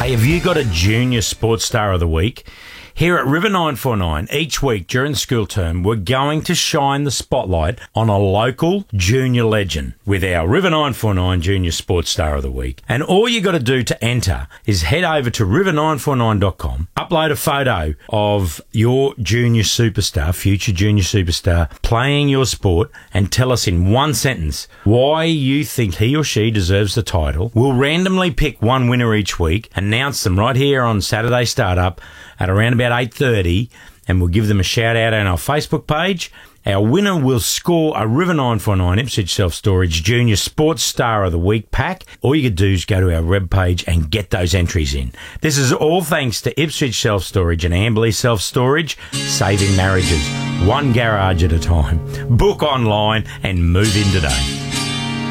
Hey, have you got a junior sports star of the week? Here at River 949, each week during the school term, we're going to shine the spotlight on a local junior legend with our River 949 Junior Sports Star of the Week. And all you got to do to enter is head over to river949.com, upload a photo of your junior superstar, future junior superstar, playing your sport, and tell us in one sentence why you think he or she deserves the title. We'll randomly pick one winner each week, announce them right here on Saturday Startup at around about 8:30, and we'll give them a shout out on our Facebook page. Our winner will score a River 949 Ipswich Self Storage Junior Sports Star of the Week pack. All you can do is go to our web page and get those entries in. This is all thanks to Ipswich Self Storage and Amberley Self Storage, saving marriages one garage at a time. Book online and move in today.